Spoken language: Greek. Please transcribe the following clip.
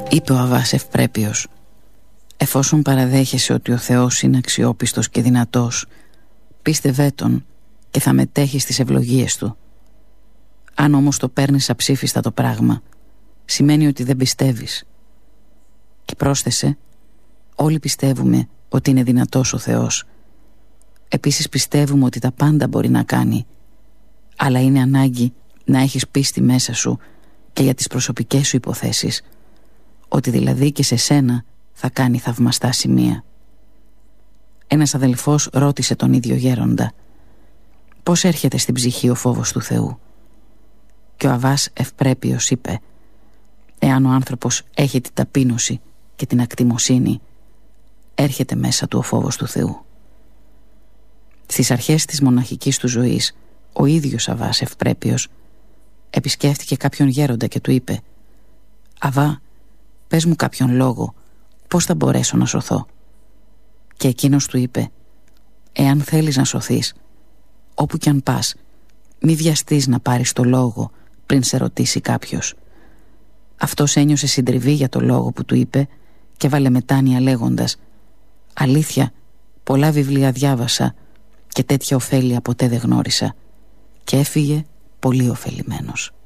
Είπε ο Αββάς ευπρέπειος: «Εφόσον παραδέχεσαι ότι ο Θεός είναι αξιόπιστος και δυνατός, πίστευέ Τον και θα μετέχεις στις ευλογίες Του. Αν όμως το παίρνεις αψήφιστα το πράγμα, σημαίνει ότι δεν πιστεύεις». Και πρόσθεσε: «Όλοι πιστεύουμε ότι είναι δυνατός ο Θεός. Επίσης πιστεύουμε ότι τα πάντα μπορεί να κάνει, αλλά είναι ανάγκη να έχεις πίστη μέσα σου και για τις προσωπικές σου υποθέσεις, ότι δηλαδή και σε σένα θα κάνει θαυμαστά σημεία». Ένας αδελφός ρώτησε τον ίδιο γέροντα: «Πώς έρχεται στην ψυχή ο φόβος του Θεού?» Και ο Αββάς ευπρέπειος είπε: «Εάν ο άνθρωπος έχει την ταπείνωση και την ακτιμοσύνη, έρχεται μέσα του ο φόβος του Θεού». Στις αρχές της μοναχικής του ζωής, ο ίδιος Αββάς ευπρέπειος επισκέφτηκε κάποιον γέροντα και του είπε: «Αββά, πες μου κάποιον λόγο, πώς θα μπορέσω να σωθώ?» Και εκείνος του είπε: «Εάν θέλεις να σωθείς, όπου κι αν πας, μη βιαστείς να πάρεις το λόγο πριν σε ρωτήσει κάποιος». Αυτός ένιωσε συντριβή για το λόγο που του είπε και βάλε μετάνοια λέγοντας: «Αλήθεια, πολλά βιβλία διάβασα και τέτοια ωφέλεια ποτέ δεν γνώρισα», και έφυγε πολύ ωφελημένος.